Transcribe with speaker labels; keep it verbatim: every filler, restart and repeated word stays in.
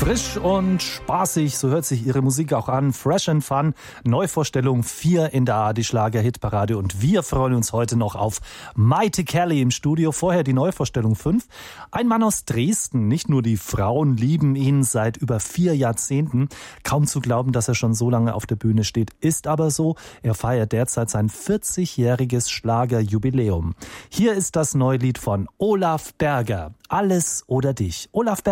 Speaker 1: Frisch und spaßig, so hört sich ihre Musik auch an. Fresh and Fun, Neuvorstellung vier in der A R D-Schlager-Hitparade. Und wir freuen uns heute noch auf Maite Kelly im Studio. Vorher die Neuvorstellung fünf. Ein Mann aus Dresden. Nicht nur die Frauen lieben ihn seit über vier Jahrzehnten. Kaum zu glauben, dass er schon so lange auf der Bühne steht. Ist aber so. Er feiert derzeit sein vierzigjähriges Schlagerjubiläum. Hier ist das neue Lied von Olaf Berger. Alles oder dich. Olaf Berger.